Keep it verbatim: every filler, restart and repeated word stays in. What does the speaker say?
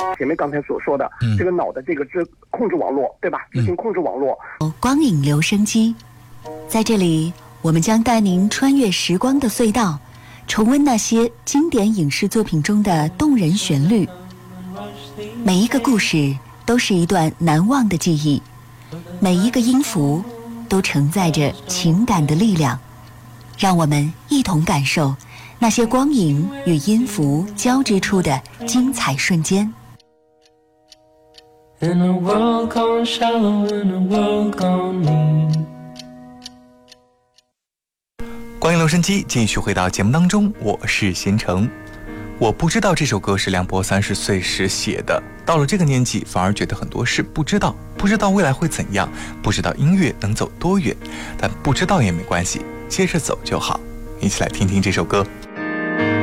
前面刚才所说的、 嗯、 这个脑的这个智控制网络，对吧？执行控制网络。 光影留声机，在这里我们将带您穿越时光的隧道，重温那些经典影视作品中的动人旋律。每一个故事都是一段难忘的记忆，每一个音符都承载着情感的力量。让我们一同感受那些光影与音符交织出的精彩瞬间。 In a world gone shallow, in a world gone mean。 光影留声机继续回到节目当中，我是贤成。我不知道这首歌是梁博三十岁时写的，到了这个年纪反而觉得很多事不知道，不知道未来会怎样，不知道音乐能走多远，但不知道也没关系，接着走就好。一起来听听这首歌。